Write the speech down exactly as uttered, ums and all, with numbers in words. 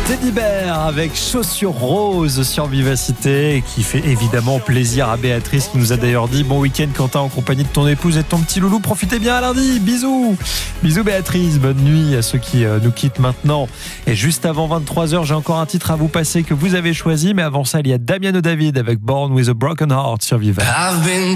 Teddy Bear avec Chaussures Roses sur Vivacité, et qui fait évidemment plaisir à Béatrice, qui nous a d'ailleurs dit bon week-end Quentin en compagnie de ton épouse et de ton petit loulou, profitez bien à lundi, bisous bisous Béatrice, bonne nuit à ceux qui euh, nous quittent maintenant. Et juste avant vingt-trois heures, j'ai encore un titre à vous passer que vous avez choisi, mais avant ça il y a Damiano David avec Born with a Broken Heart sur Vivacité.